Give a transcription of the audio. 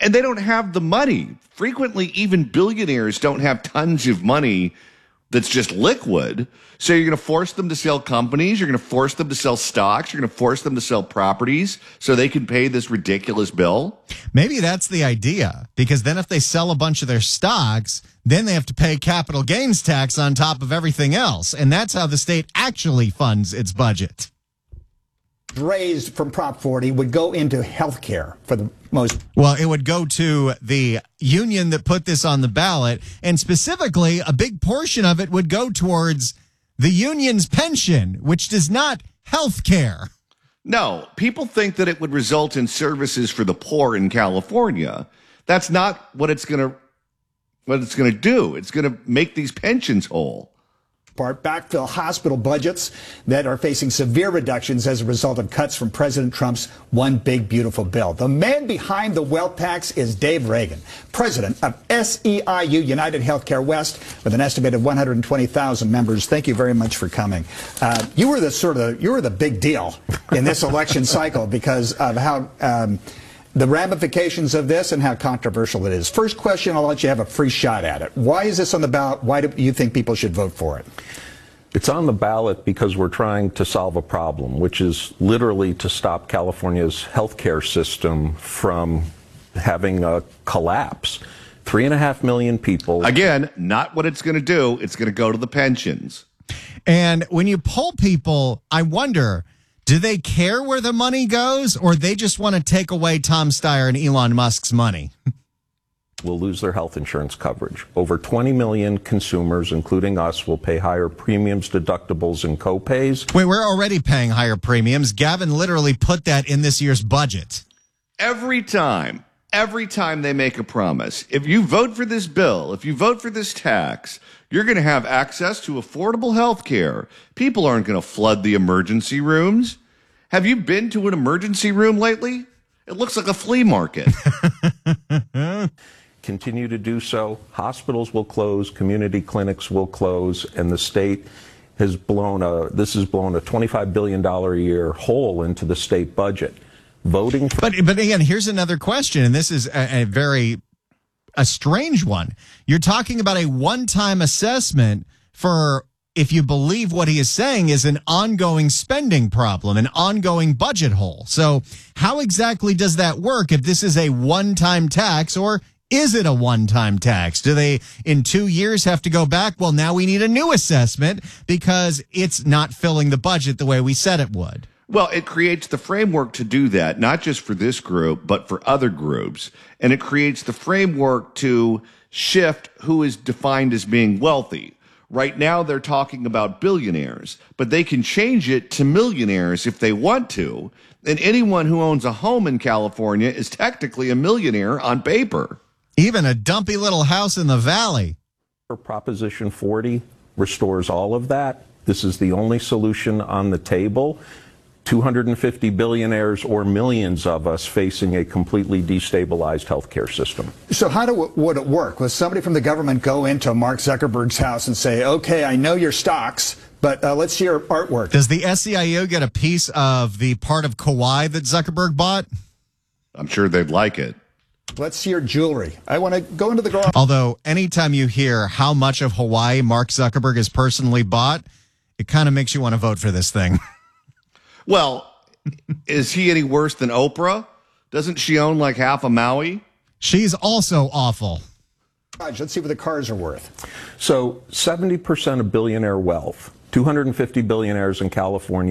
And they don't have the money. Frequently, even billionaires don't have tons of money that's just liquid. So you're going to force them to sell companies. You're going to force them to sell stocks. You're going to force them to sell properties so they can pay this ridiculous bill. Maybe that's the idea, because then if they sell a bunch of their stocks, then they have to pay capital gains tax on top of everything else. And that's how the state actually funds its budget. Raised from Prop 40 would go into health care for the most. Well, it would go to the union that put this on the ballot, and specifically a big portion of it would go towards the union's pension, which does not health care. No, people think that it would result in services for the poor in California. That's not what it's going to do. It's going to make these pensions whole. Part backfill hospital budgets that are facing severe reductions as a result of cuts from President Trump's One Big Beautiful Bill. The man behind the wealth tax is Dave Reagan, president of SEIU, United Healthcare West, with an estimated 120,000 members. Thank you very much for coming. You were the big deal in this election cycle because of how the ramifications of this and how controversial it is. First question, I'll let you have a free shot at it. Why is this on the ballot? Why do you think people should vote for it? It's on the ballot because we're trying to solve a problem, which is literally to stop California's healthcare system from having a collapse. 3.5 million people. Again, not what it's going to do. It's going to go to the pensions. And when you poll people, I wonder, do they care where the money goes, or they just want to take away Tom Steyer and Elon Musk's money? Will lose their health insurance coverage. Over 20 million consumers, including us, will pay higher premiums, deductibles, and copays. Wait, we're already paying higher premiums. Gavin literally put that in this year's budget. Every time they make a promise, if you vote for this bill, if you vote for this tax, you're going to have access to affordable health care. People aren't going to flood the emergency rooms. Have you been to an emergency room lately? It looks like a flea market. Continue to do so. Hospitals will close, community clinics will close, and the state has blown a $25 billion a year hole into the state budget. Voting for. But again, here's another question, and this is a strange one. You're talking about a one-time assessment for, if you believe what he is saying, is an ongoing spending problem, an ongoing budget hole. So how exactly does that work if this is a one-time tax, or is it a one-time tax? Do they, in 2 years, have to go back? Well, now we need a new assessment because it's not filling the budget the way we said it would. Well, it creates the framework to do that, not just for this group, but for other groups. And it creates the framework to shift who is defined as being wealthy. Right now, they're talking about billionaires, but they can change it to millionaires if they want to. And anyone who owns a home in California is technically a millionaire on paper. Even a dumpy little house in the valley. Proposition 40 restores all of that. This is the only solution on the table. 250 billionaires or millions of us facing a completely destabilized healthcare system. So would it work? Would somebody from the government go into Mark Zuckerberg's house and say, okay, I know your stocks, but let's see your artwork? Does the SEIU get a piece of the part of Kauai that Zuckerberg bought? I'm sure they'd like it. Let's see your jewelry. I want to go into the garage. Although anytime you hear how much of Hawaii Mark Zuckerberg has personally bought, it kind of makes you want to vote for this thing. Well, is he any worse than Oprah? Doesn't she own like half of Maui? She's also awful. Let's see what the cars are worth. So 70% of billionaire wealth, 250 billionaires in California,